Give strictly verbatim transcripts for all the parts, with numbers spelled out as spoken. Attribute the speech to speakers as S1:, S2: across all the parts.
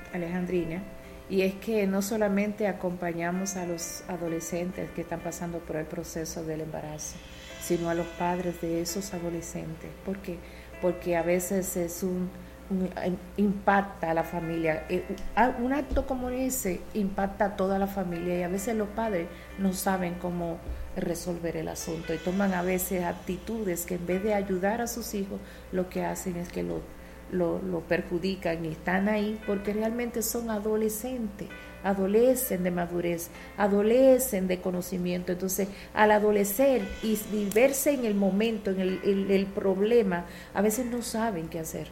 S1: Alejandrina, y es que no solamente acompañamos a los adolescentes que están pasando por el proceso del embarazo, sino a los padres de esos adolescentes. ¿Por qué? Porque a veces es un, un impacta a la familia. Un acto como ese impacta a toda la familia y a veces los padres no saben cómo resolver el asunto y toman a veces actitudes que en vez de ayudar a sus hijos, lo que hacen es que lo Lo, lo perjudican y están ahí porque realmente son adolescentes, adolecen de madurez, adolecen de conocimiento. Entonces, al adolecer y, y verse en el momento, en el, el, el problema, a veces no saben qué hacer.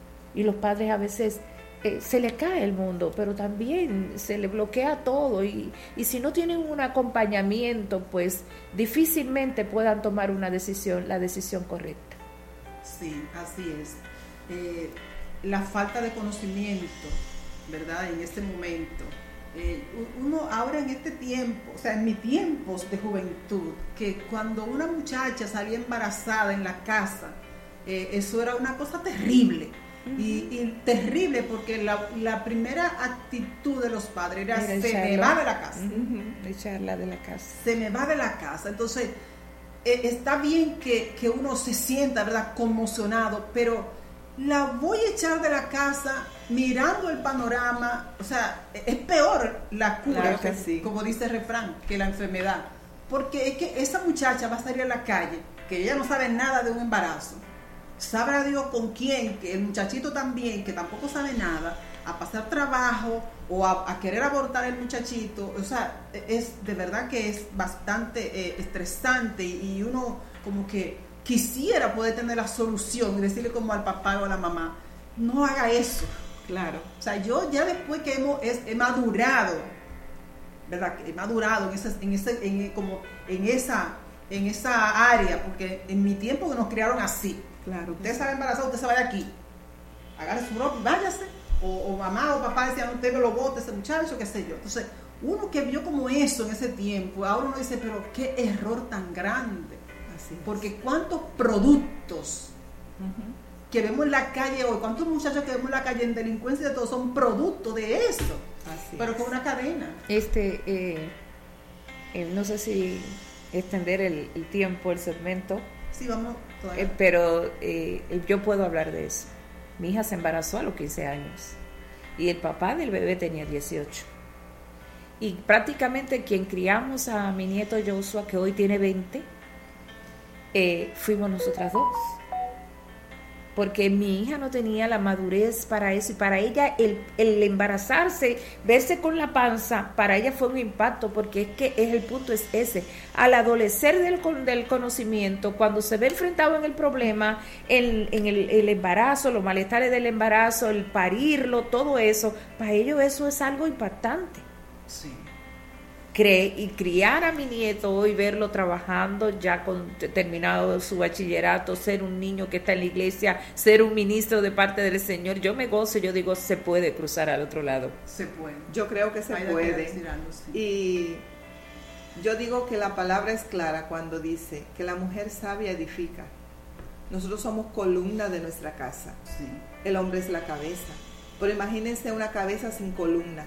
S1: Y los padres a veces eh, se les cae el mundo, pero también se les bloquea todo. Y, y si no tienen un acompañamiento, pues difícilmente puedan tomar una decisión, la decisión correcta.
S2: Sí, así es. Eh, la falta de conocimiento, ¿verdad? En este momento, eh, uno ahora en este tiempo, o sea, en mis tiempos de juventud, que cuando una muchacha salía embarazada en la casa, eh, eso era una cosa terrible. Uh-huh. y, y terrible porque la, la primera actitud de los padres era, era se echarla, me va de la casa.
S1: Uh-huh. Echarla de la casa.
S2: Se me va de la casa. Entonces, eh, está bien que, que uno se sienta, ¿verdad?, conmocionado, pero la voy a echar de la casa mirando el panorama. O sea, es peor la cura,
S1: claro que sí,
S2: como dice el refrán, que la enfermedad, porque es que esa muchacha va a salir a la calle, que ella no sabe nada de un embarazo, sabrá Dios con quién, que el muchachito también, que tampoco sabe nada, a pasar trabajo o a, a querer abortar el muchachito. O sea, es de verdad que es bastante eh, estresante y uno como que quisiera poder tener la solución y decirle como al papá o a la mamá, no haga eso.
S1: Claro.
S2: O sea, yo ya después que hemos, es, he madurado, ¿verdad? He madurado en ese, en ese, en, como en esa, en esa área, porque en mi tiempo nos criaron así.
S1: Claro.
S2: Usted sale embarazado, usted se va de aquí, agarre su ropa y váyase. O, o mamá o papá decían, usted me lo bote ese muchacho, qué sé yo. Entonces, uno que vio como eso en ese tiempo, ahora uno dice, pero qué error tan grande. Porque cuántos productos uh-huh. que vemos en la calle hoy, cuántos muchachos que vemos en la calle en delincuencia y de todo son productos de eso. Así pero es. Con una cadena.
S1: Este, eh, eh, no sé si extender el, el tiempo, el segmento.
S2: Sí, vamos todavía.
S1: Eh, pero eh, yo puedo hablar de eso. Mi hija se embarazó a los quince años y el papá del bebé tenía dieciocho. Y prácticamente quien criamos a mi nieto Joshua, que hoy tiene veinte, Eh, fuimos nosotras dos, porque mi hija no tenía la madurez para eso y para ella el, el embarazarse, verse con la panza, para ella fue un impacto, porque es que es el punto es ese, al adolecer del, del conocimiento, cuando se ve enfrentado en el problema, en, en el, el embarazo, los malestares del embarazo, el parirlo, todo eso, para ellos eso es algo impactante.
S2: Sí.
S1: Cre- y criar a mi nieto hoy, verlo trabajando ya con terminado su bachillerato, ser un niño que está en la iglesia, ser un ministro de parte del Señor, yo me gozo, yo digo, se puede cruzar al otro lado.
S2: Se puede.
S3: Yo creo que se
S2: Hay
S3: puede.
S2: Que algo, sí.
S3: Y yo digo que la palabra es clara cuando dice que la mujer sabia edifica. Nosotros somos columna de nuestra casa.
S2: Sí.
S3: El hombre es la cabeza. Pero imagínense una cabeza sin columna.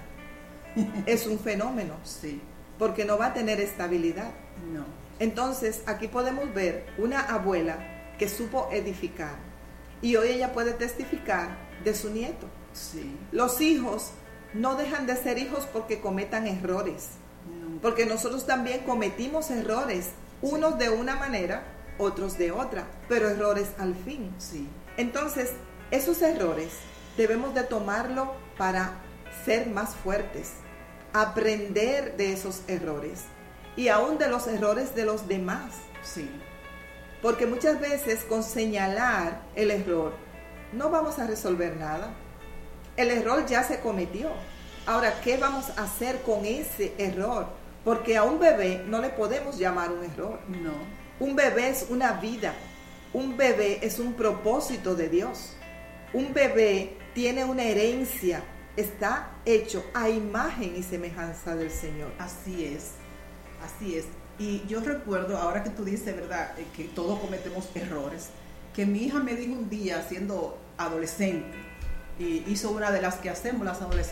S3: Es un fenómeno.
S2: Sí.
S3: Porque no va a tener estabilidad.
S2: No.
S3: Entonces, aquí podemos ver una abuela que supo edificar y hoy ella puede testificar de su nieto.
S2: Sí.
S3: Los hijos no dejan de ser hijos porque cometan errores.
S2: No.
S3: Porque nosotros también cometimos errores, unos sí. de una manera, otros de otra, pero errores al fin.
S2: Sí.
S3: Entonces, esos errores debemos de tomarlo para ser más fuertes, aprender de esos errores y aún de los errores de los demás.
S2: Sí.
S3: Porque muchas veces con señalar el error no vamos a resolver nada. El error ya se cometió. Ahora, ¿qué vamos a hacer con ese error? Porque a un bebé no le podemos llamar un error.
S2: No.
S3: Un bebé es una vida. Un bebé es un propósito de Dios. Un bebé tiene una herencia. Está hecho a imagen y semejanza del Señor.
S2: Así es, así es. Y yo recuerdo, ahora que tú dices, ¿verdad?, que todos cometemos errores, que mi hija me dijo un día, siendo adolescente, y hizo una de las que hacemos las adolescentes,